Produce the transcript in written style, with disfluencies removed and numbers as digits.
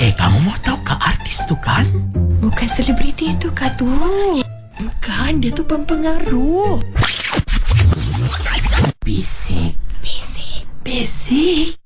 Kamu mau tahu ke artis tu kan? Bukan selebriti tu Kak tu. Bukan, dia tu pempengaruh. Bisik. Bisik.